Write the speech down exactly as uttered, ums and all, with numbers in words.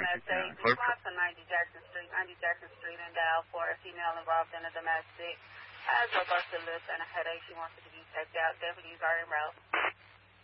eight. Response on ninety Jackson Street. ninety Jackson Street in Dow for a female involved in a domestic. Has a busted lip and a headache. She wants it to be checked out. Deputies are en route.